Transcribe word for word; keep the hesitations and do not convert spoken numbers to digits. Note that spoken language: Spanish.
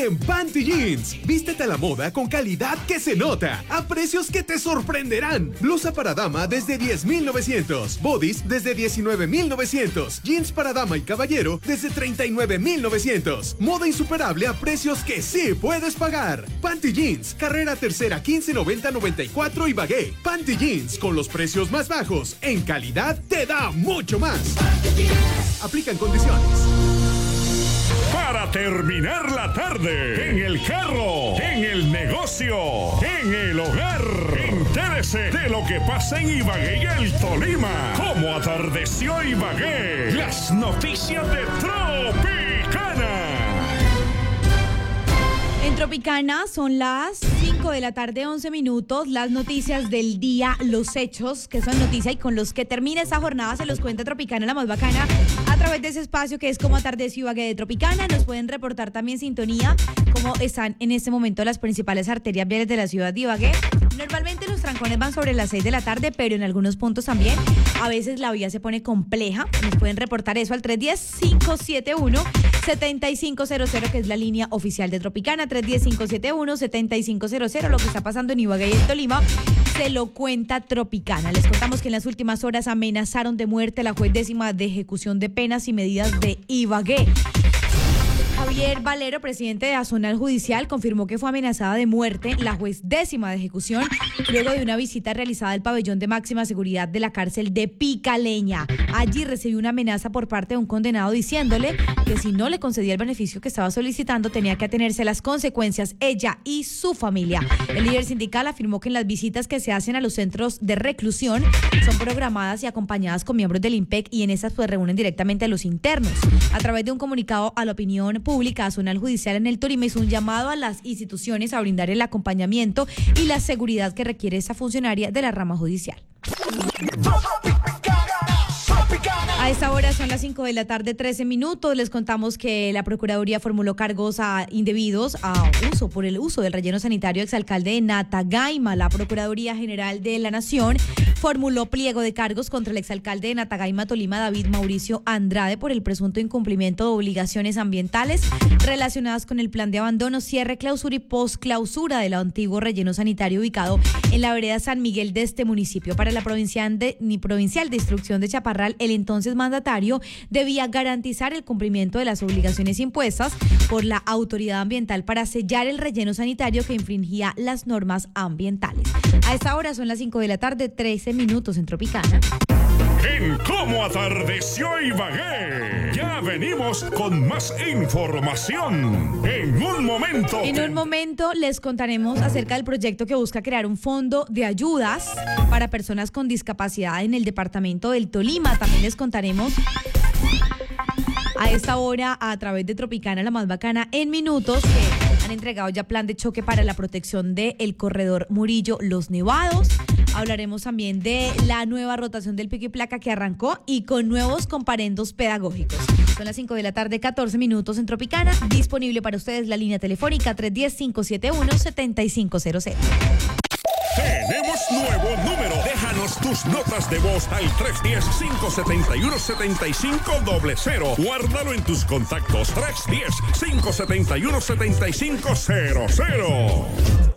en Panty Jeans. Vístete a la moda con calidad que se nota, a precios que te sorprenderán. Blusa para dama desde diez mil novecientos, bodies desde diecinueve mil novecientos, jeans para dama y caballero desde treinta y nueve mil novecientos. Moda insuperable a precios que sí puedes pagar. Panty Jeans, carrera tercera quince noventa noventa y cuatro Ibagué. Panty Jeans, con los precios más bajos, en calidad te da mucho más. Aplican condiciones. Para terminar la tarde, en el carro, en el negocio, en el hogar, entérese de lo que pasa en Ibagué y el Tolima. Cómo atardeció Ibagué. Las noticias de Tropicana. En Tropicana son las cinco de la tarde, once minutos. Las noticias del día, los hechos que son noticia y con los que termina esta jornada se los cuenta Tropicana, la más bacana, a través de ese espacio que es Como atardeció Ibagué de Tropicana. Nos pueden reportar también sintonía, cómo están en este momento las principales arterias viales de la ciudad de Ibagué. Normalmente los trancones van sobre las seis de la tarde, pero en algunos puntos también. A veces la vía se pone compleja. Nos pueden reportar eso al tres uno cero, cinco siete uno, siete cinco cero cero, que es la línea oficial de Tropicana. tres uno cero, cinco siete uno, siete cinco cero cero. Lo que está pasando en Ibagué y en Tolima se lo cuenta Tropicana. Les contamos que en las últimas horas amenazaron de muerte a la juez décima de ejecución de penas y medidas de Ibagué. Javier Valero, presidente de Azonal Judicial, confirmó que fue amenazada de muerte la juez décima de ejecución luego de una visita realizada al pabellón de máxima seguridad de la cárcel de Picaleña. Allí recibió una amenaza por parte de un condenado diciéndole que si no le concedía el beneficio que estaba solicitando tenía que atenerse a las consecuencias ella y su familia. El líder sindical afirmó que en las visitas que se hacen a los centros de reclusión son programadas y acompañadas con miembros del IMPEC y en esas pues reúnen directamente a los internos. A través de un comunicado a la opinión pública, Azonal Judicial en el Tolima hizo un llamado a las instituciones a brindar el acompañamiento y la seguridad que requiere esa funcionaria de la rama judicial. A esta hora son las cinco de la tarde, trece minutos. Les contamos que la Procuraduría formuló cargos a indebidos a uso por el uso del relleno sanitario exalcalde de Natagaima. La Procuraduría General de la Nación formuló pliego de cargos contra el exalcalde de Natagaima, Tolima, David Mauricio Andrade, por el presunto incumplimiento de obligaciones ambientales relacionadas con el plan de abandono, cierre, clausura y posclausura del antiguo relleno sanitario ubicado en la vereda San Miguel de este municipio. Para la provincial de, ni provincial de instrucción de Chaparral, el entonces mandatario debía garantizar el cumplimiento de las obligaciones impuestas por la autoridad ambiental para sellar el relleno sanitario que infringía las normas ambientales. A esta hora son las cinco de la tarde, trece minutos en Tropicana. En Cómo atardeció Ibagué, ya venimos con más información. En un momento. En un momento les contaremos acerca del proyecto que busca crear un fondo de ayudas para personas con discapacidad en el departamento del Tolima. También les contaremos a esta hora, a través de Tropicana, la más bacana, en minutos, que han entregado ya plan de choque para la protección del corredor Murillo Los Nevados. Hablaremos también de la nueva rotación del pico y placa que arrancó y con nuevos comparendos pedagógicos. Son las cinco de la tarde, catorce minutos en Tropicana. Disponible para ustedes la línea telefónica tres uno cero, cinco siete uno, siete cinco cero cero. Tenemos nuevo número. Déjanos tus notas de voz al tres uno cero, cinco siete uno, siete cinco cero cero. Guárdalo en tus contactos. tres uno cero, cinco siete uno, siete cinco cero cero.